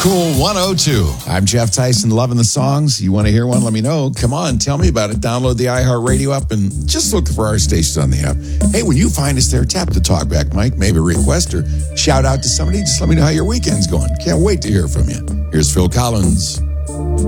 Cool 102. I'm Jeff Tyson, loving the songs. You want to hear one? Let me know. Come on, tell me about it. Download the iHeartRadio app and just look for our stations on the app. Hey, when you find us there, tap the talkback mic, maybe request or shout out to somebody. Just let me know how your weekend's going. Can't wait to hear from you. Here's Phil Collins.